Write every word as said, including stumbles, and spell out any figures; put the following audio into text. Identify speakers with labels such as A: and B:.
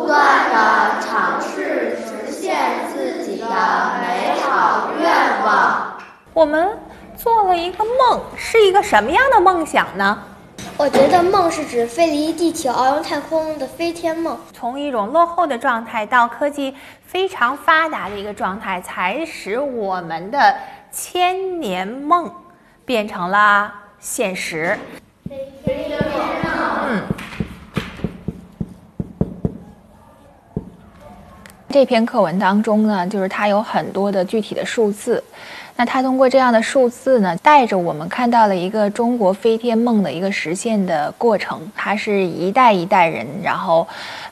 A: 断地尝试实现自己的美好愿望。
B: 我们做了一个梦，是一个什么样的梦想呢？
C: 我觉得梦是指飞离地球遨游太空的飞天梦。
B: 从一种落后的状态到科技非常发达的一个状态，才使我们的千年梦变成了现实。嗯，这篇课文当中呢，就是它有很多的具体的数字。那它通过这样的数字呢，带着我们看到了一个中国飞天梦的一个实现的过程。它是一代一代人，然后